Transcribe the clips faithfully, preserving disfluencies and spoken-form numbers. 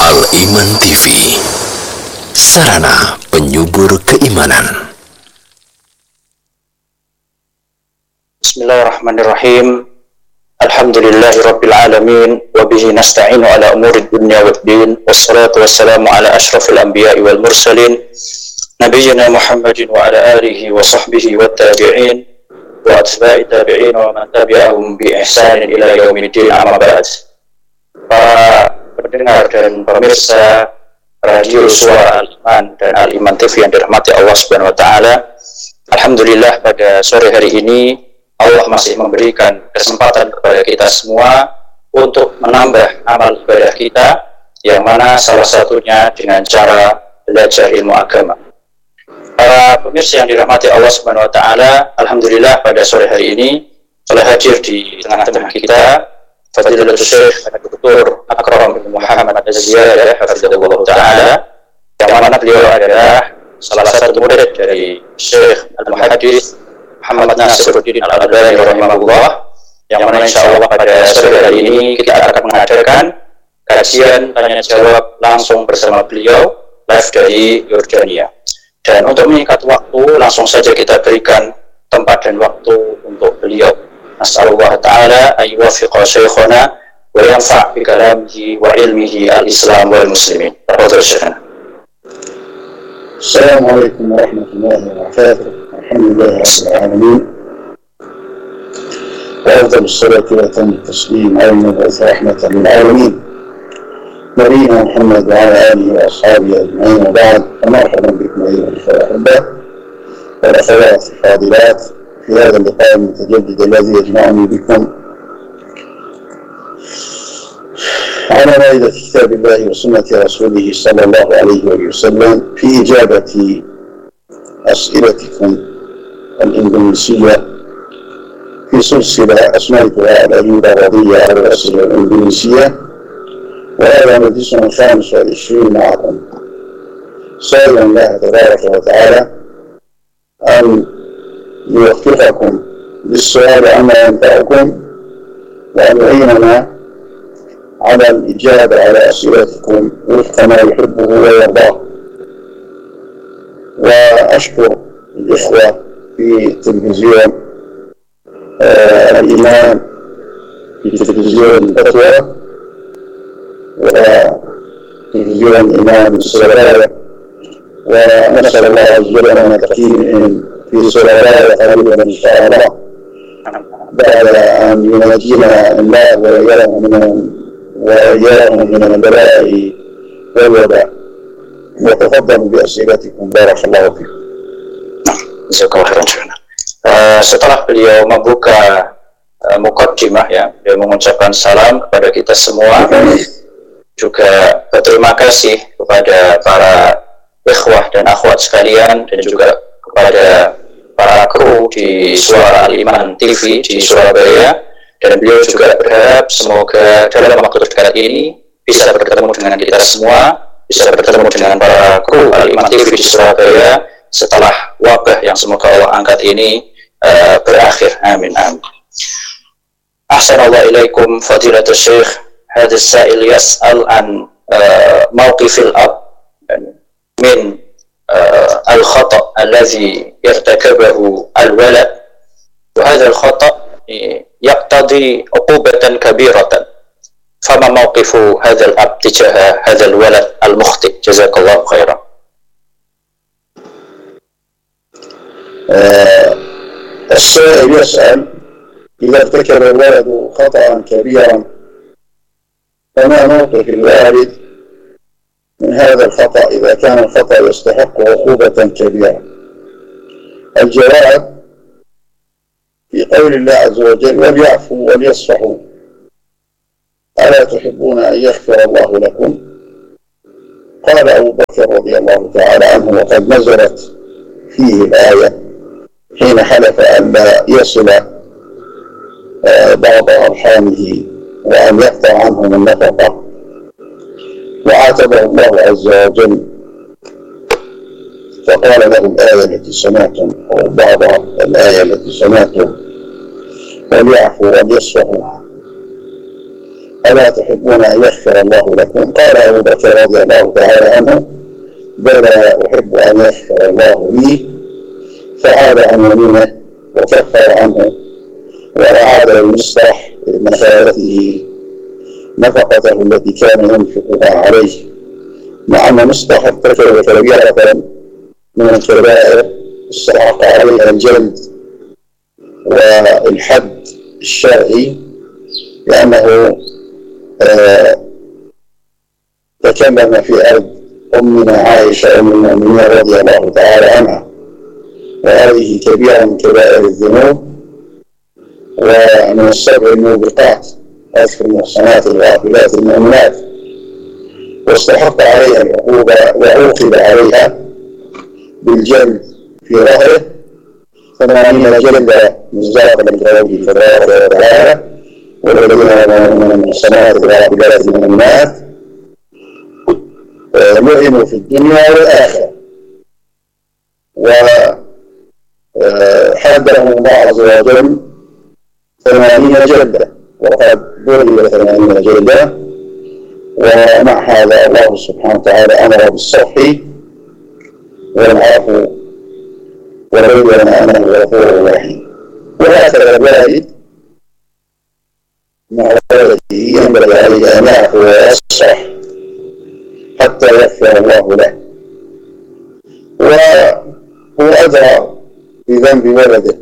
Al-Iman T V, sarana penyubur keimanan. Bismillahirrahmanirrahim. Alhamdulillahi rabbil alamin, wa bihi nasta'inu ala umuri dunya waddin, wassalatu wassalamu ala ashrafil anbiya'i wal mursalin, nabiyyina Muhammadin wa ala alihi wa sahbihi wat tabi'in wa atba'i tabi'in wa man tabi'ahum bi ihsanin ila yaumiddin, amma ba'd. Para pendengar dan pemirsa Radio Suara Al-Iman dan Al-Iman T V yang dirahmati Allah Subhanahu wa taala, alhamdulillah pada sore hari ini Allah masih memberikan kesempatan kepada kita semua untuk menambah amal ibadah kita, yang mana salah satunya dengan cara belajar ilmu agama. Para pemirsa yang dirahmati Allah Subhanahu wa taala, alhamdulillah pada sore hari ini telah hadir di tengah-tengah kita Fadilatul Syekh Doktor Akram bin Muhammad Az-Ziyadah hafizahullah taala, yang mana beliau adalah salah satu murid dari Syekh Al-Muhaddits Muhammad Nasiruddin Al-Albani rahimahullah, yang mana insyaallah pada sore hari ini kita akan mengadakan kajian tanya jawab langsung bersama beliau live dari Yordania. Dan untuk meningkat waktu, langsung saja kita berikan tempat dan waktu untuk beliau. Nas'alullah ta'ala ayyuwafiqa syekhana wa yanfa' bi kalamihi wa ilmihi al-islam wal muslimin. Tafadhal syekhana. Assalamualaikum warahmatullahi wabarakatuh. Alhamdulillah rabbil alamin. Wa afdalus salati wa atammu taslim ala al-mab'uth rahmatan lil alamin. نبينا محمد وعلى آله وأصحابه أجمعين، وبعد، فمرحبا بكم أيها الأخوة الأحباء والأخوات الفاضلات في هذا اللقاء المتجدد الذي يجمعني بكم على مائدة كتاب الله وسنة رسوله صلى الله عليه وسلم في إجابة أسئلتكم الإندونيسية في سلسلة أسميتها الأجوبة الرياضية على الأسئلة الإندونيسية، وهذا مجلس الخامس والعشرين معكم، سائلا الله تبارك وتعالى أن يوفقكم للسؤال عما ينفعكم، وأن يعيننا على الإجابة على أسئلتكم وفق ما يحبه ويرضاه. وأشكر الإخوة في تلفزيون آه الإمام، في تلفزيون الفتوى، وتلفزيون الإمام السلالة، ونسأل الله عز وجل أن يقيم في سلالة قريبا إن شاء الله بعد أن ينجينا الله وإياهم من وإياهم من البلاء والوباء. وتفضلوا بأسئلتكم، بارك الله فيكم. Jazakallahu khairan. Uh, setelah beliau membuka uh, muqaddimah, ya, beliau mengucapkan salam kepada kita semua, juga berterima kasih kepada para ikhwah dan akhwat sekalian, dan juga kepada para kru di Suara Al-Iman T V di Surabaya. Dan beliau juga berharap semoga dalam waktu dekat ini bisa bertemu dengan kita semua, bisa bertemu dengan para kru Al-Iman T V di Surabaya setelah wabah yang semoga Allah angkat ini uh, berakhir. Amin amin. Ahsanallahu ilaikum fadilatul syekh. هذا السائل يسأل عن موقف الأب من الخطأ الذي ارتكبه الولد، وهذا الخطأ يقتضي عقوبة كبيرة، فما موقف هذا الأب تجاه هذا الولد المخطئ؟ جزاك الله خيرا. السائل يسأل: إذا ارتكب الولد خطأ كبيرا فما موقف الوالد من هذا الخطأ إذا كان الخطأ يستحق عقوبة كبيرة؟ الجواب في قول الله عز وجل: وليعفوا وليصفحوا ألا تحبون أن يغفر الله لكم؟ قال أبو بكر رضي الله تعالى عنه، وقد نزلت فيه الآية حين حلف أن لا يصل بعض أرحامه وأن يقطع عنهم النفقة، وعاتبه الله عز وجل فقال له الآية التي سمعتم، أو بعض الآية التي سمعتم: وليعفوا وليصفحوا ألا تحبون أن يغفر الله لكم؟ قال أبو بكر رضي الله تعالى عنه بلى أحب أن يغفر الله لي، فعاد عن يمينه وكفر عنه وأعاد لمصطح ابن خالته نفقته التي كان ينفقها عليه، مع أن مصطح ارتكب كبيرة من الكبائر استحق عليها الجلد والحد الشرعي، لأنه آه تكلم في أرض أمنا عائشة أم المؤمنين رضي الله تعالى عنها، وهذه كبيرة من كبائر الذنوب ومن السبع الموبقات، أذكر المحصنات الغافلات المؤمنات، واستحق عليها العقوبة وعوقب عليها بالجلد في ظهره ثمانين جلدة مصداقا لقوله تبارك وتعالى والذين آمنوا من المحصنات الغافلات المؤمنات لعنوا في الدنيا والآخرة، وحدهم الله عز وجل ثمانين جلدة، وقد ضرب ثمانين جلدة. ومع هذا الله سبحانه وتعالى أمر بالصفح والعفو وبين أنه غفور رحيم. وهكذا الوالد مع ولده ينبغي عليه أن يعفو ويصفح حتى يغفر الله له، وهو أدرى بذنب ولده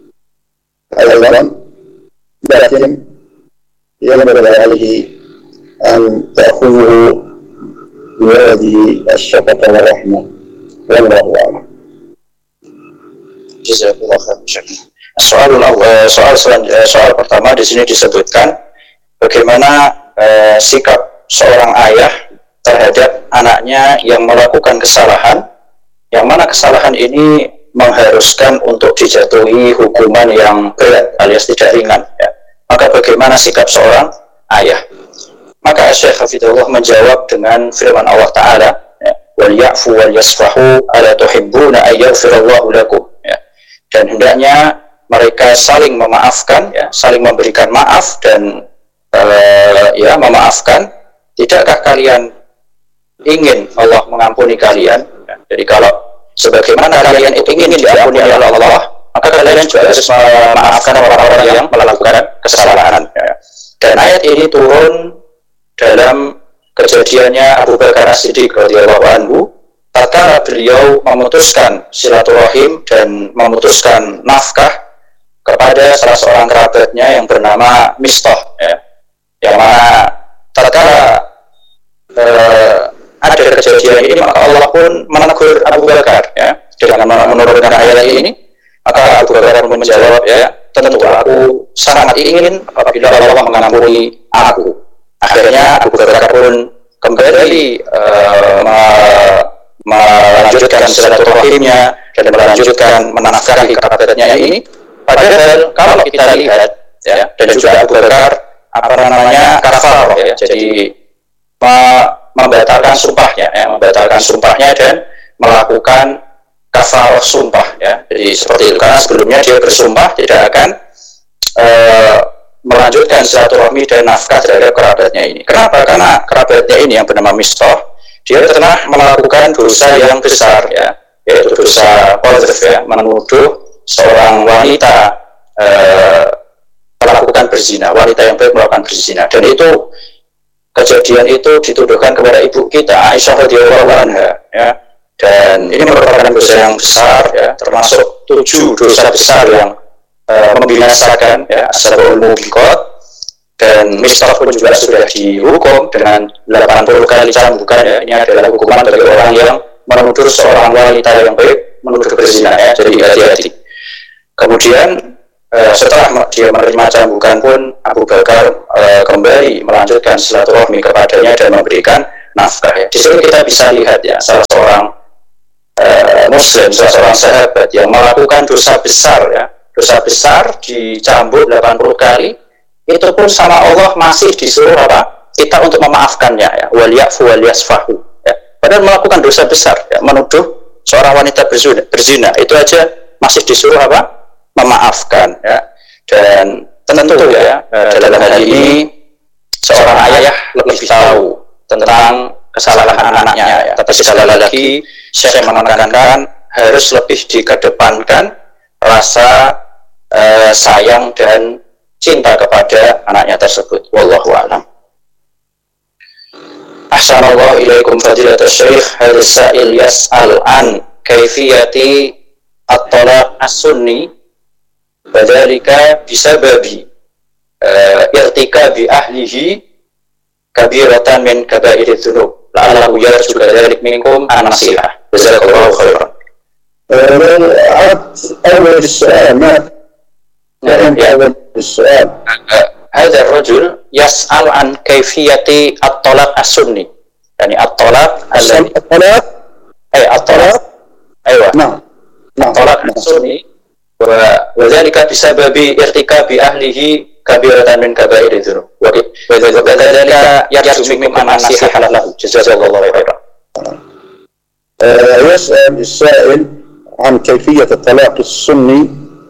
أيضا، لكن ينبغي عليه أن تأخذه بولده الشفقة والرحمة، والله أعلم. Jazakallah khair. Soal soal soal pertama di sini disebutkan bagaimana eh, sikap seorang ayah terhadap anaknya yang melakukan kesalahan, yang mana kesalahan ini mengharuskan untuk dijatuhi hukuman yang berat alias tidak ringan, ya. Maka bagaimana sikap seorang ayah? Maka Syekh Hafidhullah menjawab dengan firman Allah Ta'ala, wal ya'fu wal yasfahu ala tuhibbuna ayyaghfirallahu lakum, ya. Dan hendaknya mereka saling memaafkan, ya, saling memberikan maaf dan uh, ya memaafkan. Tidakkah kalian ingin Allah mengampuni kalian? Ya. Jadi kalau sebagaimana kalian itu ingin diampuni oleh Allah, maka kalian juga harus memaafkan orang-orang yang melakukan kesalahan, ya. Dan ayat ini turun dalam kejadiannya Abu Bakar As-Siddiq radhiyallahu anhu tatkala beliau memutuskan silaturahim dan memutuskan nafkah kepada salah seorang kerabatnya yang bernama Mistah, ya. Yang mana tatkala eh, ada kejadian ini, maka Allah pun menegur Abu Bakar, ya, dengan menurunkan ayat ini. Maka Abu Bakar menjawab, ya, tentu aku sangat ingin apabila Allah mengampuni aku. Akhirnya Abu Bakar pun kembali uh, melanjutkan silaturahimnya dan melanjutkan menafkahi kerabatnya ini. Padahal kalau kita lihat, ya, dan juga Abu Bakar apa namanya kafarah, ya, jadi membatalkan sumpahnya, ya, membatalkan sumpahnya dan melakukan kafarah sumpah, ya. Jadi seperti itu, karena sebelumnya dia bersumpah tidak akan uh, melanjutkan silaturahmi dan nafkah terhadap kerabatnya ini. Kenapa? Karena kerabatnya ini yang bernama Mistah, dia pernah melakukan dosa yang besar, ya, yaitu dosa qadzaf, ya, menuduh seorang wanita eh, melakukan berzina, wanita yang baik melakukan berzina, dan itu kejadian itu dituduhkan kepada ibu kita Aisyah radhiyallahu anha, ya. Dan ini merupakan dosa yang besar, ya, termasuk tujuh dosa besar yang Uh, membinasakan, ya, asbabul mubiqat. Dan Mistah pun juga sudah dihukum dengan delapan puluh kali cambukan, ya. Ini adalah hukuman bagi orang yang menuduh seorang wanita yang baik menuduh berzina, ya. Jadi hati-hati. Kemudian uh, setelah dia menerima cambukan pun Abu Bakar uh, kembali melanjutkan silaturahmi kepadanya dan memberikan nafkah, ya. Di sini kita bisa lihat, ya, salah seorang uh, muslim, salah seorang sahabat yang melakukan dosa besar, ya, dosa besar dicambuk delapan puluh kali, itu pun sama Allah masih disuruh apa? Kita untuk memaafkannya, ya. Wal ya'fu wal yasfahu, ya. Padahal melakukan dosa besar, ya, menuduh seorang wanita berzina, berzina itu aja masih disuruh apa? Memaafkan, ya. Dan tentu, ya, dalam hal ini seorang ayah lebih tahu tentang kesalahan anaknya, ya. Tapi sekali lagi Syekh menekankan harus lebih dikedepankan rasa uh, sayang dan cinta kepada anaknya tersebut. Wallahu a'lam. Ahsanallahu ilaikum fadilatul syekh. Hadis sa'il yas'al an kaifiyati at-talaq as-sunni badzalika bisababi uh, irtikabi ahlihi kabiratan min kaba'iriz dzunub. La'allahu yarju dzalik minkum an-nasihah. Jazakallahu khairan. أول السؤال ما فهمت أول السؤال. هذا الرجل يسأل عن كيفية الطلاق السني، يعني الطلاق الطلاق أي الطلاق أيوة نعم الطلاق السني وذلك بسبب ارتكاب أهله كبيرة من كبائر الذنوب وذلك يرجو منكم أن نصيحة له. جزاك الله خيرا. يسأل السائل عن كيفية الطلاق السني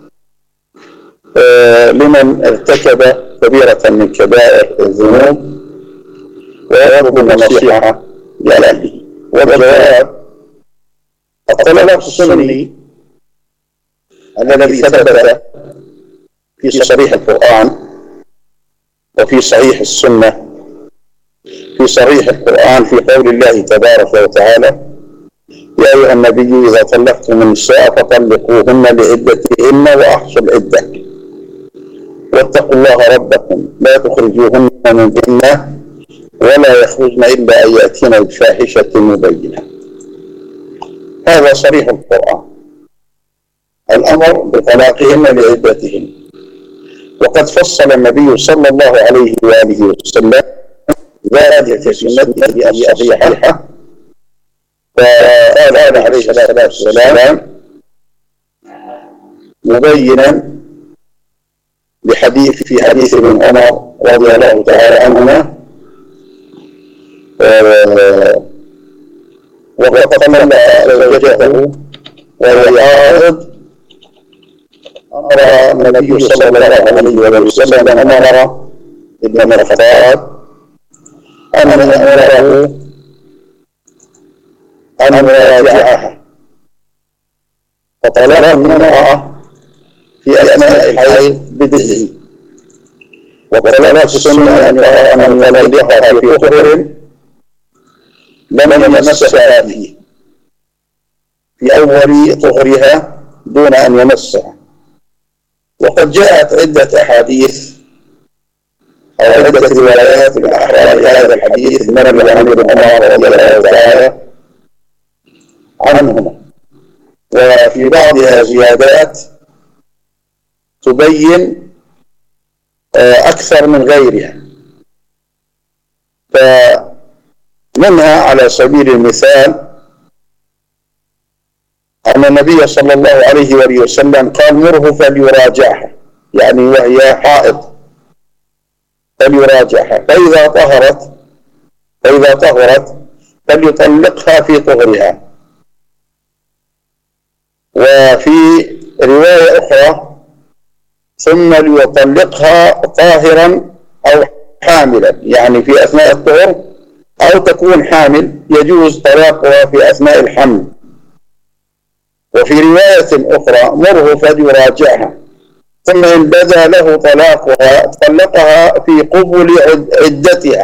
لمن ارتكب كبيرة من كبائر الذنوب ويرجو النصيحة لأهله. والجواب: الطلاق السني الذي ثبت في صريح القرآن وفي صحيح السنة. في صريح القرآن في قول الله تبارك وتعالى: يا أيها النبي إذا طلقتم النساء فطلقوهن لعدتهن وأحصوا العدة واتقوا الله ربكم لا تخرجوهن من بينه ولا يخرجن إلا أن يأتين بفاحشة مبينة. هذا صريح القرآن، الأمر بطلاقهن لعدتهن. وقد فصل النبي صلى الله عليه وآله وسلم ذلك في سنته الصحيحة، فقال عليه الصلاة والسلام مبينا بحديث في حديث ابن عمر رضي الله تعالى عنهما: وقد طلق زوجته وهي حائض أمر النبي صلى الله عليه وسلم عمر بن الخطاب أن أمره أن يراجعها، فطلب المرأة في أثناء الحيض بدعه، وطلب السنة أن يطلقها في طهر لم يمسها فيه في أول طهرها دون أن يمسها. وقد جاءت عدة أحاديث أو عدة روايات من أحوال هذا الحديث المروي عن ابن عمر رضي الله تعالى عنهما، وفي بعضها زيادات تبين أكثر من غيرها. فمنها على سبيل المثال أن النبي صلى الله عليه وآله وسلم قال: مره فليراجعها، يعني وهي حائض فليراجعها، فإذا طهرت فإذا طهرت فليطلقها في طهرها. وفي رواية أخرى: ثم ليطلقها طاهرا أو حاملا، يعني في أثناء الطهر أو تكون حامل يجوز طلاقها في أثناء الحمل. وفي رواية أخرى: مره فليراجعها، ثم إن بدا له طلاقها طلقها في قبل عدتها.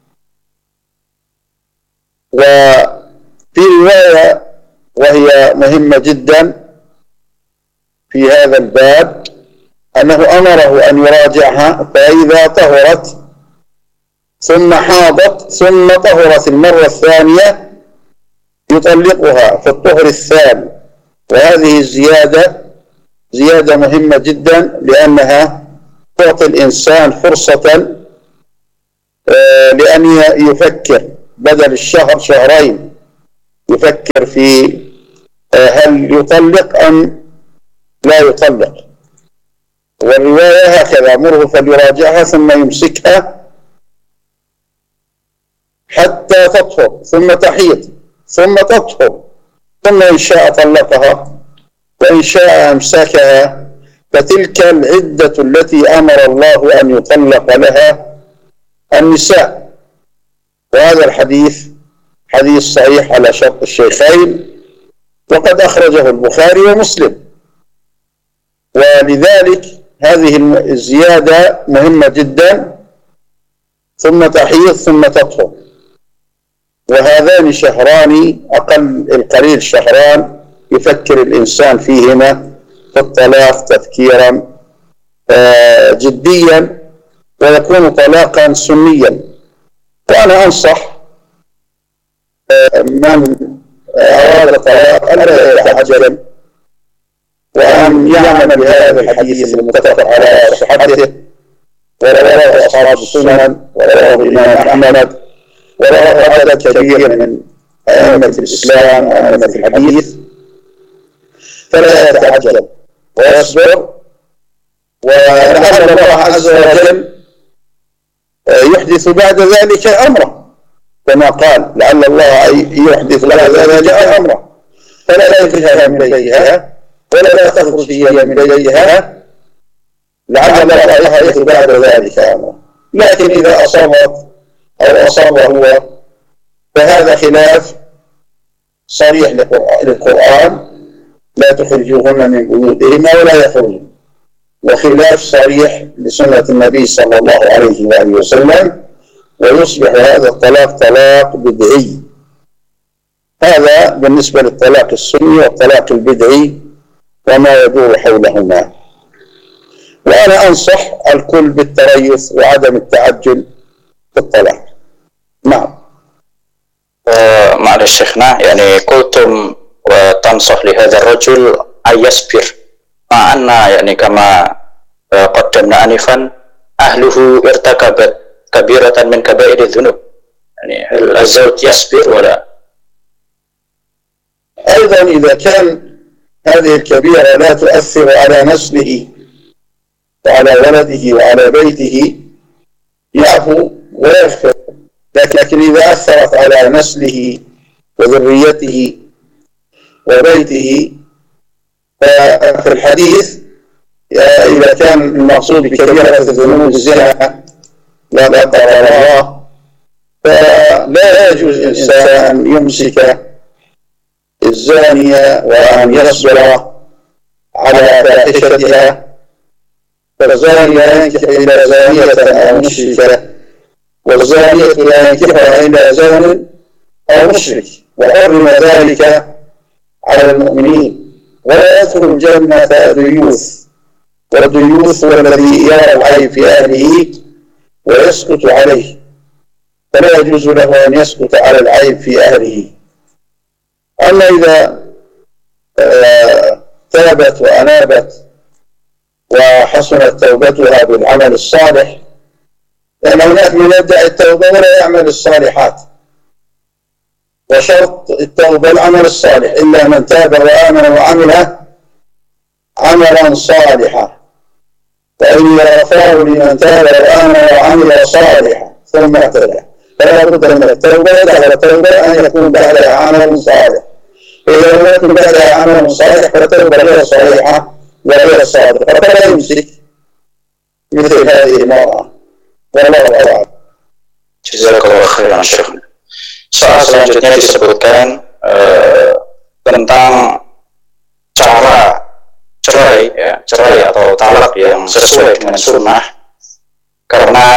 وفي رواية وهي مهمة جدا في هذا الباب أنه أمره أن يراجعها، فإذا طهرت ثم حاضت ثم طهرت المرة الثانية يطلقها في الطهر الثاني. وهذه الزيادة زيادة مهمة جدا، لأنها تعطي الإنسان فرصة لأن يفكر بدل الشهر شهرين، يفكر في هل يطلق أم لا يطلق. والرواية هكذا: مره فليراجعها ثم يمسكها حتى تطهر ثم تحيض ثم تطهر، ثم إن شاء طلقها وإن شاء أمسكها، فتلك العدة التي أمر الله أن يطلق لها النساء. وهذا الحديث حديث صحيح على شرط الشيخين، وقد أخرجه البخاري ومسلم. ولذلك هذه الزيادة مهمة جدا. ثم تحيض ثم تطهر، وهذان شهران أقل القليل شهران يفكر الإنسان فيهما في الطلاق تفكيرا جديا، ويكون طلاقا سنيا. وأنا أنصح من أراد الطلاق ألا يتعجل، وأن يعمل بهذا الحديث المتفق على صحته، ورواه أصحاب السنن، ورواه الإمام أحمد، ورواه عدد كبير من أئمة الإسلام وأئمة الحديث. فلا يتعجل ويصبر، ولعل الله عز وجل يحدث بعد ذلك أمره، كما قال لعل الله يحدث بعد ذلك أمره. فلا يذهب من إليها ولا تخرج هي من إليها، لعل الله يحدث بعد ذلك أمره. لكن إذا أصابت أو أصاب هو فهذا خلاف صريح للقرآن: لا تخرجوهن من بيوتهن ولا يخرجن، وخلاف صريح لسنة النبي صلى الله عليه وآله وسلم، ويصبح هذا الطلاق طلاق بدعي. هذا بالنسبة للطلاق السني والطلاق البدعي وما يدور حولهما. وأنا أنصح الكل بالتريث وعدم التعجل في الطلاق. نعم. آه معلش شيخنا، يعني قلتم وتنصح لهذا الرجل أن يصبر، مع أن يعني كما قدمنا آنفا أهله ارتكبت كبيرة من كبائر الذنوب، يعني هل الزوج يصبر ولا؟ أيضا إذا كان هذه الكبيرة لا تؤثر على نسله وعلى ولده وعلى بيته يعفو ويغفر، لكن إذا أثرت على نسله وذريته وبيته ففي الحديث إذا كان المقصود بكبيرة الذنوب الزنا لا قدر الله، فلا يجوز الإنسان أن يمسك الزانية وأن يصبر على فاحشتها. فالزاني لا ينكح إلا زانية أو مشركة، والزانية لا ينكحها إلا زان أو مشرك، وحرم ذلك على المؤمنين. ولا يدخل الجنة ديوث، والديوث هو الذي يرى العيب في أهله ويسكت عليه، فلا يجوز له أن يسكت على العيب في أهله. أما إذا آه تابت وأنابت وحسنت توبتها بالعمل الصالح، لأن هناك من يدعي التوبة ولا يعمل الصالحات، وشرط التوبة العمل الصالح، إلا من تاب وآمن وعمل عملا صالحا، فإن غفار لمن تاب وآمن وعمل صالحا ثم اهتدى. فلا بد من التوبة، إذا التوبة أن يكون بعدها عمل صالح، إذا لم يكن بعدها عمل صالح فالتوبة غير صالحة وغير صادقة، فلا يمسك مثل هذه المرأة. والله أعلم. Jazakallah khairan Syekh. Soal selanjutnya disebutkan uh, tentang cara cerai, ya, cerai atau talak yang sesuai dengan sunnah, karena